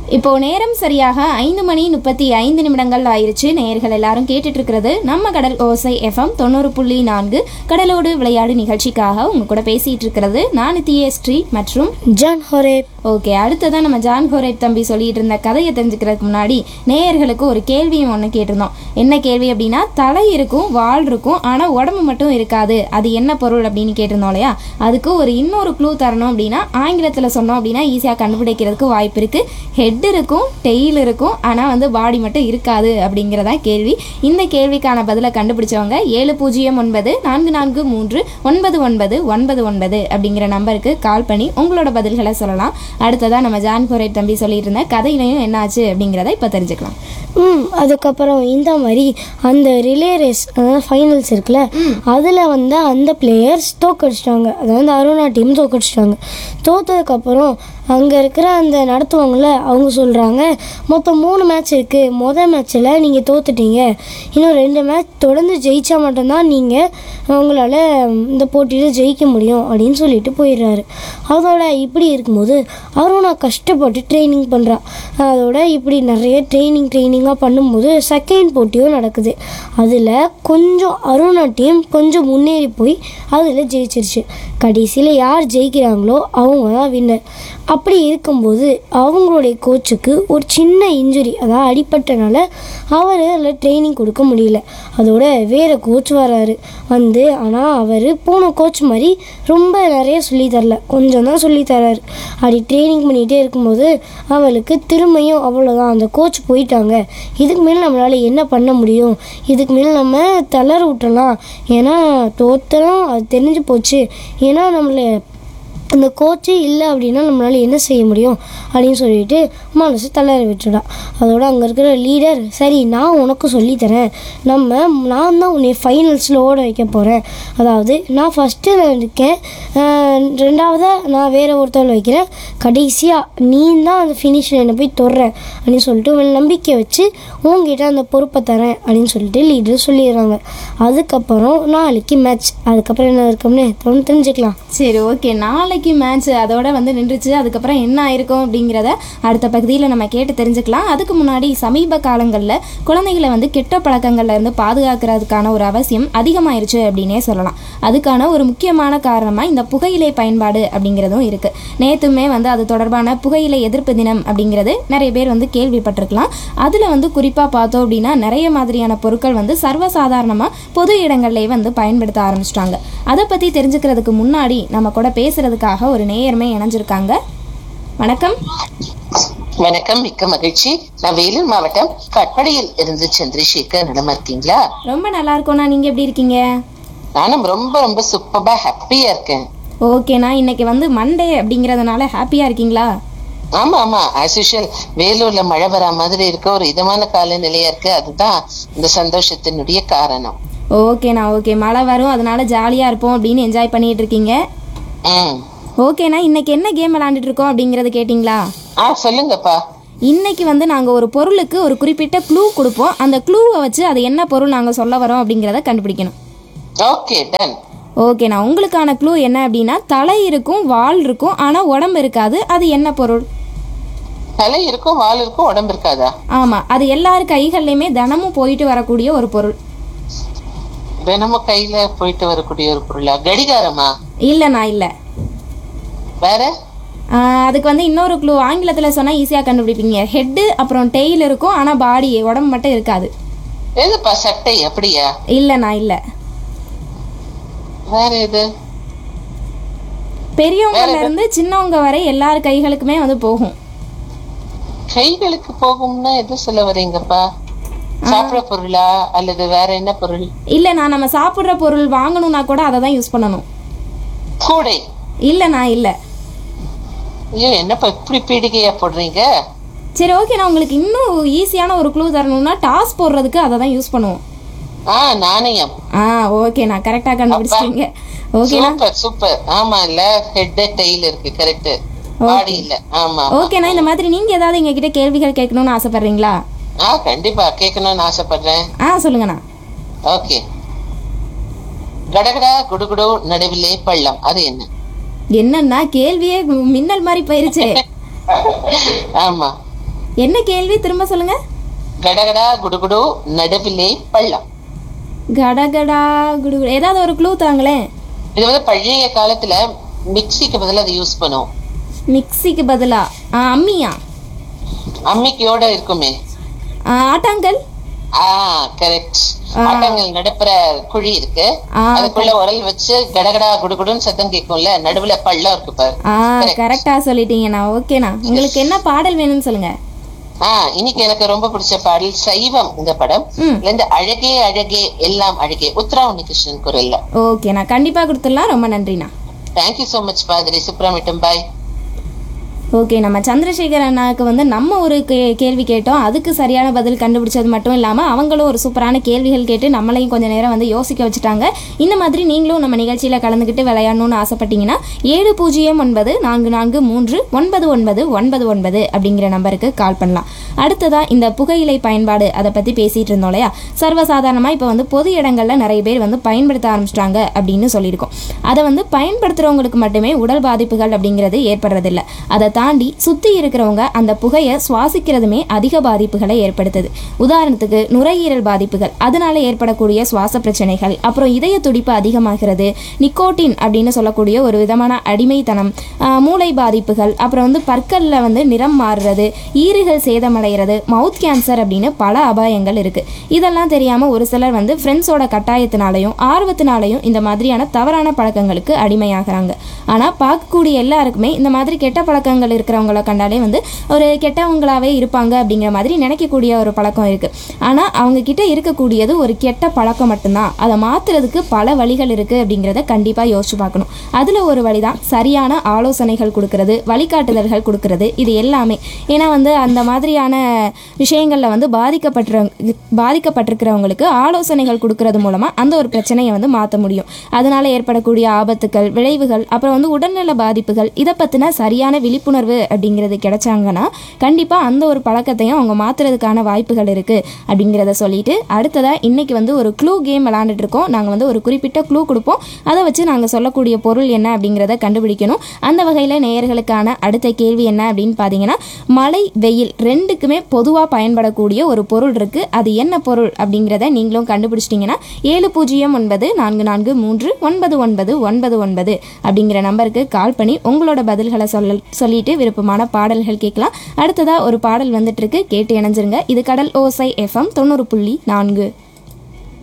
இப்போ நேரம் சரியாக 5:35 ஆயிருச்சு. நேயர்கள் எல்லாரும் கேட்டுட்டு இருக்கிறது நம்ம கடல் ஓசை எஃப்எம் 90.4 கடலோடு விளையாடு நிகழ்ச்சிக்காக உங்க கூட பேசிட்டு இருக்கிறது நான் நித்யா ஸ்ரீ மற்றும் ஜான் ஹோரேப். ஓகே, அடுத்ததான் நம்ம ஜான் ஹோரேப் தம்பி சொல்லிட்டு இருந்த கதையை தெரிஞ்சுக்கிறதுக்கு முன்னாடி நேயர்களுக்கு ஒரு கேள்வியும் ஒன்று கேட்டிருந்தோம். என்ன கேள்வி அப்படின்னா, தலை இருக்கும், வால் இருக்கும், ஆனால் உடம்பு மட்டும் இருக்காது, அது என்ன பொருள் அப்படின்னு கேட்டிருந்தோம் இல்லையா? அதுக்கு ஒரு இன்னொரு க்ளூ தரணும் அப்படின்னா, ஆங்கிலத்தில் சொன்னோம் அப்படின்னா ஈஸியாக கண்டுபிடிக்கிறதுக்கு வாய்ப்பு இருக்குது. ஹெட் இருக்கும், டெயில் இருக்கும், ஆனால் பாடி மட்டும் இருக்காது அப்படிங்கிறதா கேள்வி. இந்த கேள்விக்கான பதிலை கண்டுபிடிச்சவங்க 7009439999 அப்படிங்கிற நம்பருக்கு கால் பண்ணி உங்களோட பதில்களை சொல்லலாம். அடுத்ததான் நம்ம ஜான் ஹோரேப் தம்பி சொல்லிட்டு இருந்த கதையிலையும் என்னாச்சு அப்படிங்கிறத இப்போ தெரிஞ்சுக்கலாம். அதுக்கப்புறம் இந்த மாதிரி அந்த ரிலே ரேஸ், அதாவது ஃபைனல்ஸ் இருக்குல்ல, அதில் அந்த பிளேயர்ஸ் தோக்கடிச்சிட்டாங்க. அதாவது அருணா டீம் தோக்கடிச்சிட்டாங்க. தோத்ததுக்கப்புறம் அங்கே இருக்கிற அந்த நடத்துவாங்கள்ல, அவங்க சொல்கிறாங்க, மொத்தம் 3 மேட்ச் இருக்குது, மொதல் மேட்ச்சில் நீங்கள் தோத்துட்டீங்க, இன்னும் 2 மேட்ச் தொடர்ந்து ஜெயித்தா மட்டும்தான் நீங்கள் உங்களால் இந்த போட்டியில் ஜெயிக்க முடியும் அப்படின்னு சொல்லிட்டு போயிடுறாரு. அதோட இப்படி இருக்கும்போது அருணா கஷ்டப்பட்டு ட்ரைனிங் பண்ணுறா. அதோட இப்படி நிறைய ட்ரைனிங்காக பண்ணும்போது செகண்ட் போட்டியும் நடக்குது. அதில் கொஞ்சம் அருணா டீம் கொஞ்சம் முன்னேறி போய் அதில் ஜெயிச்சிருச்சு. கடைசியில் யார் ஜெயிக்கிறாங்களோ அவங்க தான் வின்னர். அப்படி இருக்கும்போது அவங்களுடைய கோச்சுக்கு ஒரு சின்ன இன்ஜுரி, அதாவது அடிப்பட்டனால அவர் அதில் ட்ரைனிங் கொடுக்க முடியல. அதோட வேறு கோச் வராரு. ஆனால் அவர் போன கோச் மாதிரி ரொம்ப நிறைய சொல்லித்தரல, கொஞ்சம் தான் சொல்லித்தராரு. அப்படி ட்ரைனிங் பண்ணிகிட்டே இருக்கும்போது அவளுக்கு திரும்பியும் அவ்வளோதான், அந்த கோச் போயிட்டாங்க, இதுக்கு மேலே நம்மளால் என்ன பண்ண முடியும், இதுக்கு மேலே நம்ம தளர விட்டுறலாம், ஏன்னா தோற்றலாம் அது தெரிஞ்சு போச்சு, ஏன்னா நம்மளை அந்த கோச்சே இல்லை அப்படின்னா நம்மளால் என்ன செய்ய முடியும் அப்படின்னு சொல்லிட்டு மனசு தளர விட்டுடா. அதோட அங்கே இருக்கிற லீடர், சரி நான் உனக்கு சொல்லித்தரேன், நான் தான் உன்னை ஃபைனல்ஸில் ஓட வைக்க போகிறேன், அதாவது நான் ஃபஸ்ட்டு இருக்கேன், ரெண்டாவதாக நான் வேறு ஒருத்தவங்களை வைக்கிறேன், கடைசியாக நீ தான் அந்த ஃபினிஷில் என்னை போய் தொடுறேன் அப்படின்னு சொல்லிட்டு உன் நம்பிக்கை வச்சு உங்ககிட்ட அந்த பொறுப்பை தரேன் அப்படின்னு சொல்லிட்டு லீடர் சொல்லிடுறாங்க. அதுக்கப்புறம் நாளைக்கு மேட்ச், அதுக்கப்புறம் என்ன இருக்கும்னு தெரிஞ்சுக்கலாம். சரி, ஓகே, நாளைக்கு மேட்ச் அதோட நின்றுச்சு. அதுக்கப்புறம் என்ன ஆயிருக்கும் அப்படிங்கிறத அடுத்த பகுதியில் நம்ம கேட்டு தெரிஞ்சுக்கலாம். அதுக்கு முன்னாடி சமீப காலங்களில் குழந்தைகளை கெட்ட பழக்கங்கள்ல இருந்து பாதுகாக்கிறதுக்கான ஒரு அவசியம் அதிகமாயிருச்சு அப்படின்னே சொல்லலாம். அதுக்கான ஒரு முக்கியமான காரணமாக இந்த புகையிலை பயன்பாடு அப்படிங்கிறதும் இருக்குது. நேற்றுமே அது தொடர்பான புகையிலை எதிர்ப்பு தினம் அப்படிங்கிறது நிறைய பேர் கேள்விப்பட்டிருக்கலாம். அதில் குறிப்பாக பார்த்தோம் அப்படின்னா நிறைய மாதிரியான பொருட்கள் சர்வசாதாரணமாக பொது இடங்கள்லேயே பயன்படுத்த ஆரம்பிச்சிட்டாங்க. அதை பற்றி தெரிஞ்சுக்கிறதுக்கு முன்னாடி நம்ம கூட பேசுறதுக்காக ஒரு நேயர்மை இணைஞ்சிருக்காங்க. வணக்கம். வணக்கம், மிக்க மகிழ்ச்சி. நான் வேலூர் மாவட்டம் கட்படியில் இருந்து சந்திரசேகர். நலமா இருக்கீங்களா? ரொம்ப நல்லா இருக்கோண்ணா, நீங்க எப்படி இருக்கீங்க? நானும் ரொம்ப ரொம்ப சூப்பரா ஹாப்பியா இருக்கேன். ஓகேண்ணா, இன்னைக்கு மண்டே அப்படிங்கறதுனால ஹாப்பியா இருக்கீங்களா? ஆமா ஆமா, ஆஸ் யூஷுவல் வேலூர்ல மழை வரா மாதிரி இருக்க ஒரு இதமான காலநிலையா இருக்கு. அதுதான் இந்த சந்தோஷத்தினுடைய காரணம். ஓகேண்ணா, ஓகே, மழை வரும் அதனால ஜாலியா இருப்போம் அப்படின்னு என்ஜாய் பண்ணிட்டு இருக்கீங்க. ஓகேண்ணா, இன்னைக்கு என்ன கேம் விளையாண்டுட்டு இருக்கோம் அப்படிங்கறது கேட்டிங்களா? சொல்லுங்கப்பா. இன்னைக்கு நாங்கள் ஒரு பொருளுக்கு ஒரு குறிப்பிட்ட க்ளூ கொடுப்போம். அந்த க்ளூவை வச்சு அது என்ன பொருள் நாங்கள் சொல்ல வரோம் அப்படிங்கிறத கண்டுபிடிக்கணும். Okay, ton. ஓகேண்ணா, உங்களுக்கான க்ளூ என்ன அப்படின்னா, தலை இருக்கும், வால் இருக்கும், ஆனால் உடம்பு இருக்காது, அது என்ன பொருள்? தலை இருக்கும், வால் இருக்கும், உடம்பு இருக்காதா? ஆமாம், அது எல்லாரு கைகள்லையுமே தினமும் போயிட்டு வரக்கூடிய ஒரு பொருள். தினமும் கையில போயிட்டு வரக்கூடிய ஒரு பொருளா? கடிகாரமா? இல்லைண்ணா, இல்லை. வேற? அதுக்கு இன்னொரு க்ளூ ஆங்கிலத்தில் சொன்னால் ஈஸியாக கண்டுபிடிப்பீங்க. ஹெட்டு அப்புறம் டெய்ல் இருக்கும், ஆனால் பாடி உடம்பு மட்டும் இருக்காது. எதுப்பா, சட்டை? அப்படியா? இல்லைண்ணா, இல்லை. வேற எது? பெரியவங்கல இருந்து சின்னவங்க வரை எல்லார் கைகளுக்குமே போகும். கைகளுக்கு போகும்னா எது சொல்ல வரீங்கப்பா? சாப்பிடுற பொருளா அல்லது வேற என்ன பொருள்? இல்லைண்ணா, நம்ம சாப்பிட்ற பொருள் வாங்கணும்னா கூட அதை தான் யூஸ் பண்ணணும். கூடை? இல்லைண்ணா, இல்லை. ஐயோ, என்னப்பா இப்படி பீடிகையா போடுறீங்க? சரி, ஓகே, நான் உங்களுக்கு இன்னும் ஈஸியான ஒரு க்ளூ தரணும்னா டாஸ் போடுறதுக்கு அதை தான் யூஸ் பண்ணுவோம். நாணயம். ஓகே, நான் கரெக்டா கண்டுபிடிச்சிட்டீங்க. ஓகேனா, சூப்பர் சூப்பர். ஆமா, இல்ல ஹெட் டெயில் இருக்கு, கரெக்ட், பாடி இல்ல. ஆமா. ஓகேனா, இந்த மாதிரி நீங்க ஏதாவது எங்க கிட்ட கேள்விகள் கேட்கணும்னு ஆசைப்படுறீங்களா? கண்டிப்பா கேட்கணும்னு ஆசைப்படுறேன். சொல்லுங்கண்ணா. ஓகே. கடகடா குடுகுடு நடுவிலே பள்ளம், அது என்ன? என்னன்னா கேள்வியே மின்னல் மாதிரி போயிருச்சு. ஆமா. என்ன கேள்வி திரும்ப சொல்லுங்க. கடகடா குடுகுடு நடுவிலே பள்ளம். கடகடா குடு, ஏதாவது ஒரு க்ளூ தாங்களேன். இது வந்து பழைய காலத்துல மிக்சிக்கு பதிலா அதை யூஸ் பண்ணுவோம். மிக்சிக்கு பதிலா அம்மியா? அம்மிக்கையோட இருக்குமே. ஆட்டாங்கல். கரெக்ட். ஆட்டாங்கல் நடுப்புற குழி இருக்கு, அதுக்குள்ள உரல் வச்சு கடகடா குடுகுடுன்னு சத்தம் கேட்கும்ல, நடுவுல பள்ளம் இருக்கு பாரு. கரெக்டா சொல்லிட்டீங்கண்ணா. ஓகேண்ணா, உங்களுக்கு என்ன பாடல் வேணும்னு சொல்லுங்க. இன்னைக்கு எனக்கு ரொம்ப பிடிச்ச பாடல் சைவம் இந்த படம் இருந்து அழகே அழகே எல்லாம் அழகே, உத்ரா உன்னிகிருஷ்ணன் குரல்ல. ஓகேண்ணா, கண்டிப்பா கொடுத்துடலாம். ரொம்ப நன்றிண்ணா. தேங்க்யூ சோ மச் பாதிரி சுப்ரமிட்டம். பாய். ஓகே, நம்ம சந்திரசேகர் அண்ணாவுக்கு வந்து நம்ம ஒரு கேள்வி கேட்டோம், அதுக்கு சரியான பதில் கண்டுபிடிச்சது மட்டும் இல்லாமல் அவங்களும் ஒரு சூப்பரான கேள்விகள் கேட்டு நம்மளையும் கொஞ்சம் நேரம் வந்து யோசிக்க வச்சுட்டாங்க. இந்த மாதிரி நீங்களும் நம்ம நிகழ்ச்சியில் கலந்துக்கிட்டு விளையாடணும்னு ஆசைப்பட்டீங்கன்னா 7094399999 அப்படிங்கிற நம்பருக்கு கால் பண்ணலாம். அடுத்ததாக இந்த புகையிலை பயன்பாடு அதை பற்றி பேசிகிட்டு இருந்தோம் இல்லையா. சர்வசாதாரணமாக இப்போ வந்து பொது இடங்களில் நிறைய பேர் வந்து பயன்படுத்த ஆரம்பிச்சிட்டாங்க அப்படின்னு சொல்லியிருக்கோம். அதை வந்து பயன்படுத்துகிறவங்களுக்கு மட்டுமே உடல் பாதிப்புகள் அப்படிங்கிறது ஏற்படுறதில்லை. அதை தாண்டி சுற்றி இருக்கிறவங்க அந்த புகையை சுவாசிக்கிறதுமே அதிக பாதிப்புகளை ஏற்படுத்துது. உதாரணத்துக்கு நுரையீரல் பாதிப்புகள், அதனால ஏற்படக்கூடிய சுவாச பிரச்சனைகள், அப்புறம் இதய துடிப்பு அதிகமாகிறது, நிக்கோட்டின் அப்படின்னு சொல்லக்கூடிய ஒரு விதமான அடிமைத்தனம், மூளை பாதிப்புகள், அப்புறம் வந்து பற்களில் வந்து நிறம் மாறுறது, ஈறுகள் சேதமடைகிறது, மவுத் கேன்சர் அப்படின்னு பல அபாயங்கள் இருக்கு. இதெல்லாம் தெரியாமல் ஒரு சிலர் வந்து ஃப்ரெண்ட்ஸோட கட்டாயத்தினாலையும் ஆர்வத்தினாலையும் இந்த மாதிரியான தவறான பழக்கங்களுக்கு அடிமையாகிறாங்க. ஆனால் பார்க்கக்கூடிய எல்லாருக்குமே இந்த மாதிரி கெட்ட பழக்கங்கள் இருக்கிறவங்கள கண்டாலே வந்து ஒரு கெட்டவங்களாவே இருப்பாங்க அப்படிங்கிற மாதிரி நினைக்கக்கூடிய ஒரு பழக்கம் இருக்குது. ஆனால் அவங்க கிட்ட இருக்கக்கூடியது ஒரு கெட்ட பழக்கம் மட்டும்தான். அதை மாற்றுறதுக்கு பல வழிகள் இருக்குது அப்படிங்கிறத கண்டிப்பாக யோசிச்சு பார்க்கணும். அதில் ஒரு வழி தான் சரியான ஆலோசனைகள் கொடுக்கறது, வழிகாட்டுதல்கள் கொடுக்கறது. இது எல்லாமே ஏன்னா வந்து அந்த மாதிரியான விஷயங்களில் வந்து பாதிக்கப்பட்டிருக்கிறவங்களுக்கு ஆலோசனைகள் கொடுக்கறது மூலமாக அந்த ஒரு பிரச்சனையை வந்து மாற்ற முடியும். அதனால ஏற்படக்கூடிய ஆபத்துக்கள், விளைவுகள், அப்புறம் வந்து உடல்நல பாதிப்புகள், இதை பற்றின சரியான விழிப்புணர்வு அப்படிங்கிறது கிடைச்சாங்கன்னா கண்டிப்பாக அந்த ஒரு பழக்கத்தையும் அவங்க மாற்றுறதுக்கான வாய்ப்புகள் இருக்குது அப்படிங்கிறத சொல்லிட்டு, அடுத்ததாக இன்னைக்கு வந்து ஒரு க்ளூ கேம் விளாண்டுட்டு இருக்கோம். நாங்கள் வந்து ஒரு குறிப்பிட்ட க்ளூ கொடுப்போம், அதை வச்சு நாங்கள் சொல்லக்கூடிய பொருள் என்ன அப்படிங்கிறத கண்டுபிடிக்கணும். அந்த வகையில் நேயர்களுக்கான அடுத்த கேள்வி என்ன அப்படின்னு பார்த்தீங்கன்னா, மழை வெயில் ரெண்டுக்குமே பொதுவாக பயன்படக்கூடிய ஒரு பொருள் இருக்குது. அது என்ன பொருள் அப்படிங்கிறத நீங்களும் கண்டுபிடிச்சிட்டிங்கன்னா 7094399999 அப்படிங்கிற நம்பருக்கு கால் பண்ணி உங்களோட பதில்களை சொல்லிட்டு விருப்பமான பாடல்கள் கேட்கலாம். அடுத்ததா ஒரு பாடல் வந்துட்டு இருக்கு, கேட்டு இணைஞ்சிருங்க. இது கடல் ஓசை FM 90.4.